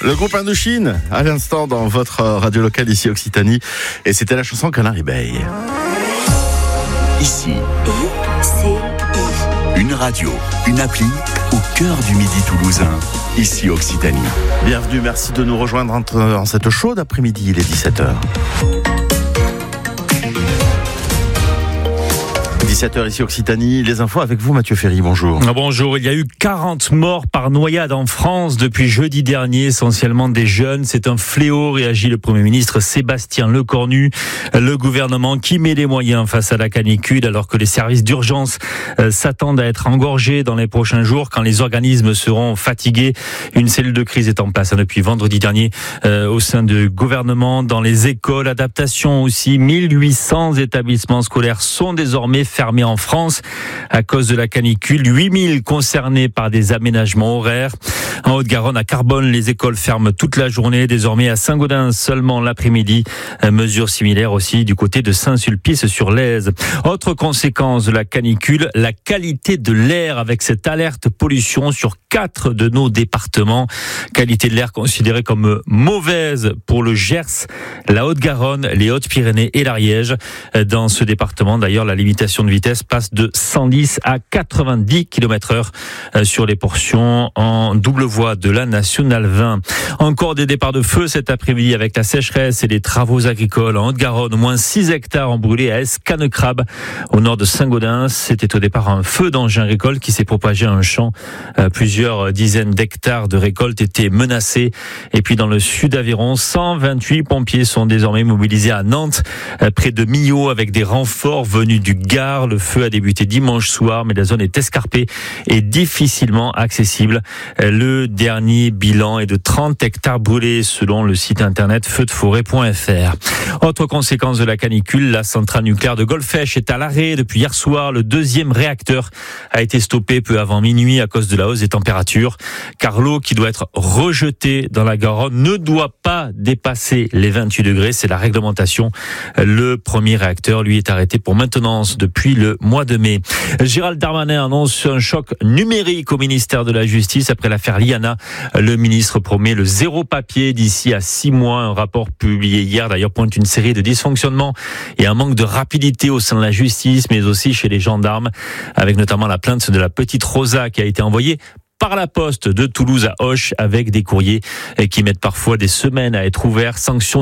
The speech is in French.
Le groupe Indochine, à l'instant dans votre radio locale ici Occitanie. Et c'était la chanson Canary Bay. Ici, une radio, une appli au cœur du Midi toulousain. Ici Occitanie. Bienvenue, merci de nous rejoindre en cette chaude après-midi, il est 17h. 17h ici Occitanie, les infos avec vous Mathieu Ferry, bonjour. Bonjour, il y a eu 40 morts par noyade en France depuis jeudi dernier, essentiellement des jeunes. C'est un fléau, réagit le Premier ministre Sébastien Lecornu. Le gouvernement qui met les moyens face à la canicule alors que les services d'urgence s'attendent à être engorgés dans les prochains jours quand les organismes seront fatigués. Une cellule de crise est en place depuis vendredi dernier au sein du gouvernement, dans les écoles. Adaptation aussi, 1800 établissements scolaires sont désormais fermés en France à cause de la canicule, 8000 concernés par des aménagements horaires. En Haute-Garonne, à Carbonne, les écoles ferment toute la journée, désormais à Saint-Gaudens seulement l'après-midi. Mesure similaire aussi du côté de Saint-Sulpice-sur-Lèze. Autre conséquence de la canicule, la qualité de l'air avec cette alerte pollution sur 4 de nos départements. Qualité de l'air considérée comme mauvaise pour le Gers, la Haute-Garonne, les Hautes-Pyrénées et l'Ariège. Dans ce département, d'ailleurs, la limitation de vitesse passe de 110 à 90 km/h sur les portions en double voie de la Nationale 20. Encore des départs de feu cet après-midi avec la sécheresse et les travaux agricoles en Haute-Garonne. Au moins 6 hectares ont brûlé à Escanecrabe, au nord de Saint-Gaudens. C'était au départ un feu d'engin récolte qui s'est propagé à un champ. Plusieurs dizaines d'hectares de récolte étaient menacés. Et puis dans le sud d'Aveyron, 128 pompiers sont désormais mobilisés à Nantes, près de Millau, avec des renforts venus du Gard. Le feu a débuté dimanche soir, mais la zone est escarpée et difficilement accessible. Le dernier bilan est de 30 hectares brûlés selon le site internet feudforêt.fr. Autre conséquence de la canicule, la centrale nucléaire de Golfech est à l'arrêt depuis hier soir. Le deuxième réacteur a été stoppé peu avant minuit à cause de la hausse des températures, car l'eau qui doit être rejetée dans la Garonne ne doit pas dépasser les 28 degrés. C'est la réglementation. Le premier réacteur, lui, est arrêté pour maintenance depuis le mois de mai. Gérald Darmanin annonce un choc numérique au ministère de la Justice après l'affaire Liana. Le ministre promet le zéro papier d'ici à 6 mois. Un rapport publié hier, d'ailleurs, pointe une série de dysfonctionnements et un manque de rapidité au sein de la justice, mais aussi chez les gendarmes, avec notamment la plainte de la petite Rosa qui a été envoyée par la poste de Toulouse à Auch avec des courriers qui mettent parfois des semaines à être ouverts. Sanction